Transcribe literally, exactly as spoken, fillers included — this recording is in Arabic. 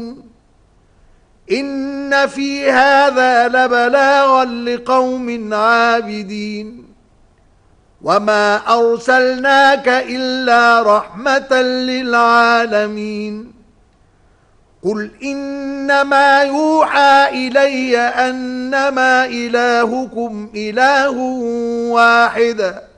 إن في هذا لبلاغا لقوم عابدين وما أرسلناك إلا رحمة للعالمين قل إنما يوحى إلي أنما إلهكم إله واحد